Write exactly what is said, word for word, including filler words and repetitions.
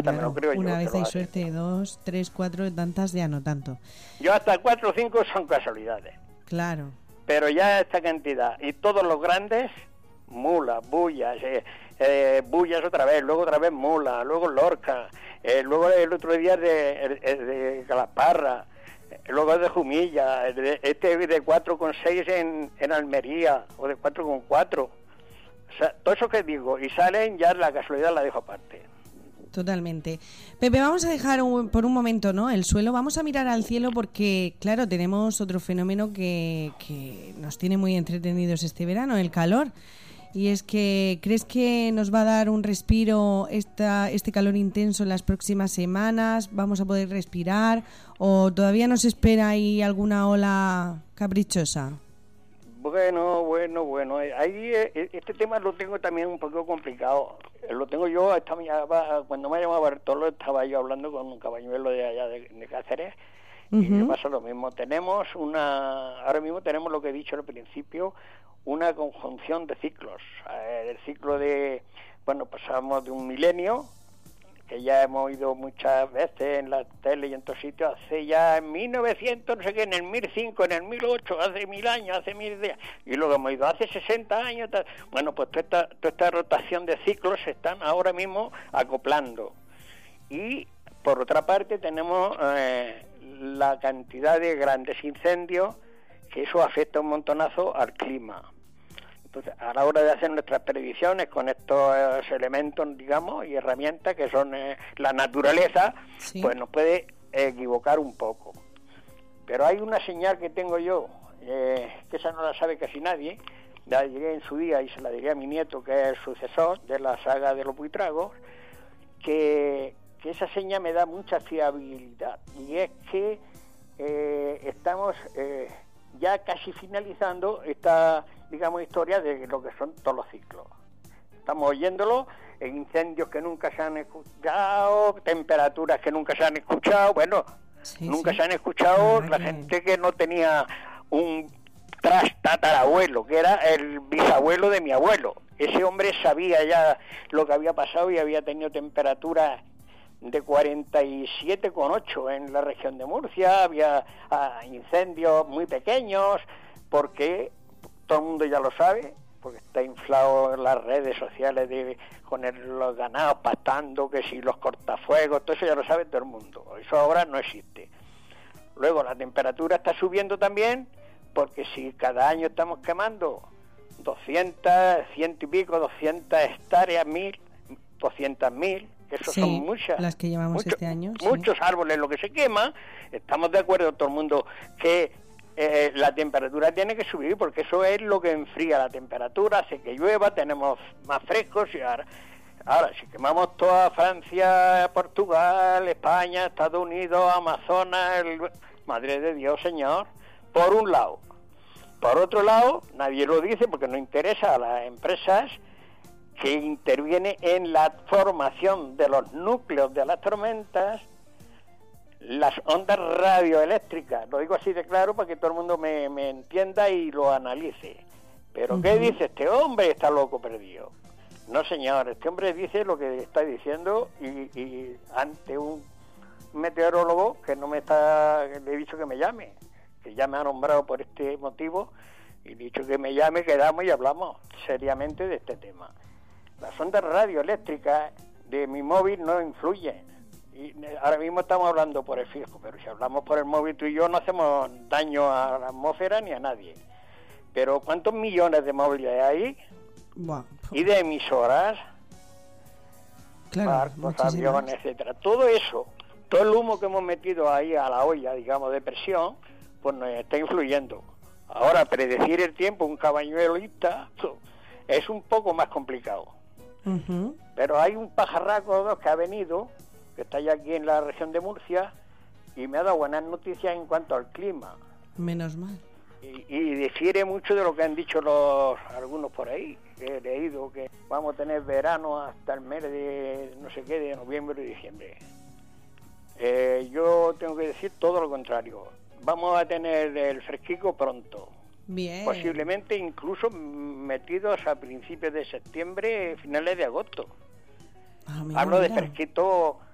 hasta claro. me lo creo yo. Una vez hay hace. suerte, dos, tres, cuatro, tantas ya no tanto. Yo hasta cuatro o cinco son casualidades. Claro. Pero ya esta cantidad, y todos los grandes, mulas, bullas, eh, eh, bullas otra vez, luego otra vez mulas, luego Lorca, eh, luego el otro día de, de, de Calaparra, eh, luego de Jumilla, de, este de cuatro coma seis en, en Almería, o de cuatro coma cuatro. O sea, todo eso que digo, y salen, ya la casualidad la dejo aparte. Totalmente. Pepe, vamos a dejar un, por un momento, ¿no?, el suelo. Vamos a mirar al cielo porque, claro, tenemos otro fenómeno que, que nos tiene muy entretenidos este verano, el calor. Y es que, ¿crees que nos va a dar un respiro esta, este calor intenso en las próximas semanas? ¿Vamos a poder respirar? ¿O todavía nos espera ahí alguna ola caprichosa? Bueno, bueno, bueno. Ahí este tema lo tengo también un poco complicado. Lo tengo yo, esta mañana, cuando me ha llamado Bartolo, estaba yo hablando con un cabañuelo de allá de, de Cáceres, uh-huh. y me pasa lo mismo. Tenemos una, ahora mismo tenemos lo que he dicho al principio, una conjunción de ciclos. Eh, el ciclo de, bueno, pasamos de un milenio, que ya hemos oído muchas veces en la tele y en todos sitios, hace ya en mil novecientos, no sé qué, en el mil cinco, en el mil ocho, hace mil años, hace mil días, y luego hemos ido hace sesenta años, tal. Bueno, pues toda esta, toda esta rotación de ciclos se están ahora mismo acoplando. Y por otra parte tenemos eh, la cantidad de grandes incendios, que eso afecta un montonazo al clima. Entonces, a la hora de hacer nuestras predicciones con estos elementos, digamos, y herramientas que son eh, la naturaleza, sí. pues nos puede equivocar un poco. Pero hay una señal que tengo yo, eh, que esa no la sabe casi nadie, la diré en su día y se la diré a mi nieto, que es el sucesor de la saga de los buitragos, que, que esa señal me da mucha fiabilidad, y es que eh, estamos eh, ya casi finalizando esta, digamos, historia de lo que son todos los ciclos. Estamos oyéndolo en incendios que nunca se han escuchado, temperaturas que nunca se han escuchado, bueno, sí, nunca sí. se han escuchado la que... gente que no tenía un trastatarabuelo, que era el bisabuelo de mi abuelo. Ese hombre sabía ya lo que había pasado y había tenido temperaturas de cuarenta y siete coma ocho en la región de Murcia, había ah, incendios muy pequeños, porque todo el mundo ya lo sabe, porque está inflado en las redes sociales de, con el, los ganados pastando, que si los cortafuegos, todo eso ya lo sabe todo el mundo, eso ahora no existe. Luego la temperatura está subiendo también, porque si cada año estamos quemando doscientas, ciento y pico, doscientas hectáreas, mil, doscientas mil, eso sí, son muchas, las que llevamos muchos, este año, muchos sí. árboles lo que se quema. Estamos de acuerdo todo el mundo que eh, la temperatura tiene que subir, porque eso es lo que enfría la temperatura, hace que llueva, tenemos más frescos. Y ahora, ahora si quemamos toda Francia, Portugal, España, Estados Unidos, Amazonas, el... madre de Dios, señor, por un lado. Por otro lado, nadie lo dice porque no interesa a las empresas que interviene en la formación de los núcleos de las tormentas, las ondas radioeléctricas. Lo digo así de claro para que todo el mundo me, me entienda y lo analice. ¿Pero uh-huh. qué dice este hombre? Está loco perdido. No, señor, este hombre dice lo que está diciendo, y, y ante un meteorólogo que no me está, le he dicho que me llame, que ya me ha nombrado por este motivo, y he dicho que me llame, quedamos y hablamos seriamente de este tema. Las ondas radioeléctricas de mi móvil no influyen. Y ahora mismo estamos hablando por el fijo, pero si hablamos por el móvil, tú y yo no hacemos daño a la atmósfera ni a nadie. Pero ¿cuántos millones de móviles hay? Wow. Y de emisoras, claro, barcos, aviones, etcétera. Todo eso, todo el humo que hemos metido ahí a la olla, digamos, de presión, pues nos está influyendo. Ahora, predecir el tiempo, un cabañuelista, es un poco más complicado. Uh-huh. Pero hay un pajarraco dos que ha venido, que está ya aquí en la región de Murcia, y me ha dado buenas noticias en cuanto al clima. Menos mal. Y, y difiere mucho de lo que han dicho los algunos por ahí, que he leído que vamos a tener verano hasta el mes de no sé qué, de noviembre y diciembre. Eh, yo tengo que decir todo lo contrario. Vamos a tener el fresquico pronto. Bien. Posiblemente incluso metidos a principios de septiembre, finales de agosto. Ah, mira, Hablo mira. de fresquito